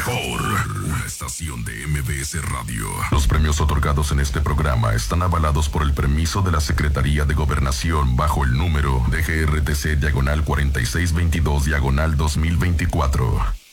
Por una estación de MBS Radio. Los premios otorgados en este programa están avalados por el permiso de la Secretaría de Gobernación bajo el número de GRTC /4622/2024.